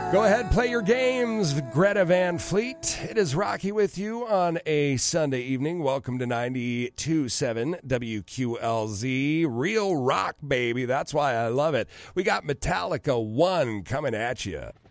Go ahead, play your games, Greta Van Fleet. It is Rocky with you on a Sunday evening. Welcome to 92.7 WQLZ. Real rock, baby. That's why I love it. We got Metallica 1 coming at you.